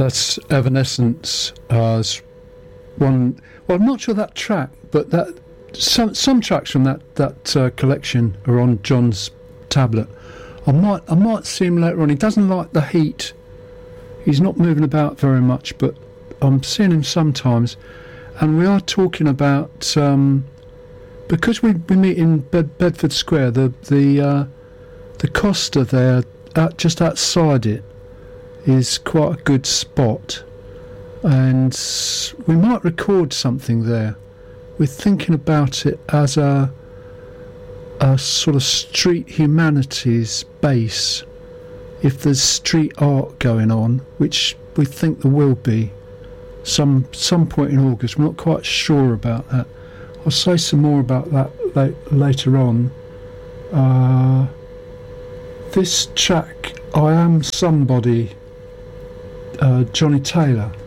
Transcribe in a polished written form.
That's Evanescence. One. Well, I'm not sure that track, but that some tracks from that collection are on John's tablet. I might see him later on. He doesn't like the heat. He's not moving about very much, but I'm seeing him sometimes. And we are talking about because we meet in Bedford Square. The Costa there, just outside it, is quite a good spot, and we might record something there. We're thinking about it as a sort of street humanities base, if there's street art going on, which we think there will be some point in August. We're not quite sure about that. I'll say some more about that later on. This track, I Am Somebody, Johnny Taylor.